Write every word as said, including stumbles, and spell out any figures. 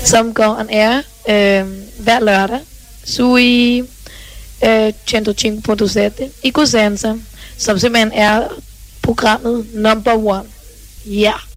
som går on air øh, hver lørdag. Sui øh, et nul fem punkt syv i Cosenza, som simpelthen er programmet number one. Ja. Yeah.